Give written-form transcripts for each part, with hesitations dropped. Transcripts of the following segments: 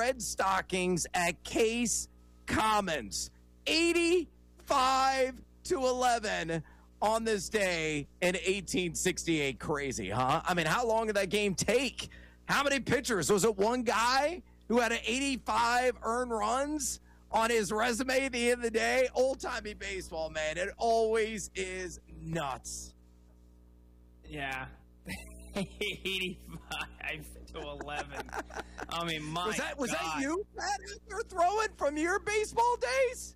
Red Stockings at Case Commons. 85-11 on this day in 1868. Crazy, huh? I mean, how long did that game take? How many pitchers? Was it one guy who had an 85 earned runs on his resume at the end of the day? Old-timey baseball, man. It always is nuts. Yeah. 85-11. I mean, my was God. that you, Pat, you're throwing from your baseball days?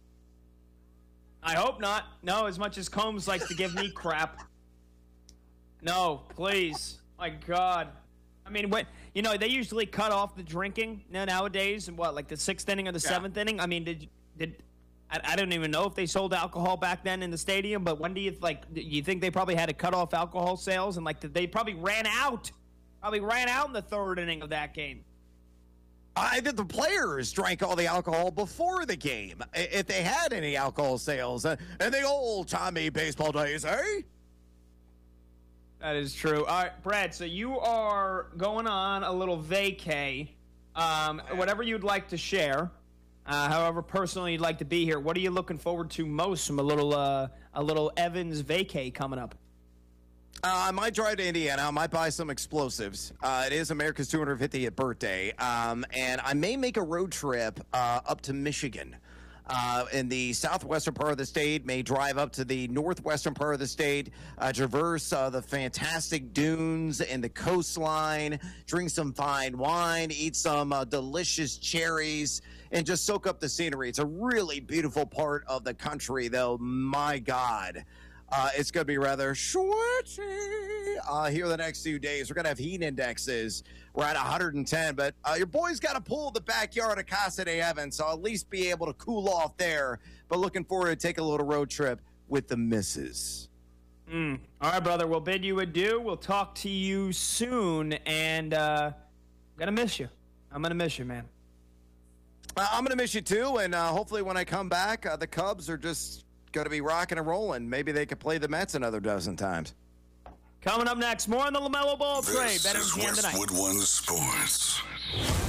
I hope not. No, as much as Combs likes to give me crap. No, please. My God. I mean, they usually cut off the drinking nowadays, and like the sixth inning or the seventh inning. I mean, I don't even know if they sold alcohol back then in the stadium, but when do you think they probably had to cut off alcohol sales, and they probably ran out in the third inning of that game. I think the players drank all the alcohol before the game, if they had any alcohol sales. In the old-timey baseball days, eh? That is true. All right, Brad, so you are going on a little vacay. Whatever you'd like to share, however personally you'd like to be here, what are you looking forward to most from a little Evans vacay coming up? I might drive to Indiana. I might buy some explosives. It is America's 250th birthday. And I may make a road trip up to Michigan. In the southwestern part of the state, may drive up to the northwestern part of the state, traverse the fantastic dunes and the coastline, drink some fine wine, eat some delicious cherries, and just soak up the scenery. It's a really beautiful part of the country, though. My God. It's going to be rather sweaty here the next few days. We're going to have heat indexes. We're at 110, but your boy's got to pull the backyard of Casa de Evans, so I'll at least be able to cool off there. But looking forward to take a little road trip with the missus. All right, brother. We'll bid you adieu. We'll talk to you soon, and I'm going to miss you. I'm going to miss you, man. I'm going to miss you, too, and hopefully when I come back, the Cubs are just going to be rocking and rolling. Maybe they could play the Mets another dozen times. Coming up next, more on the LaMelo Ball trade. This is Westwood One Sports.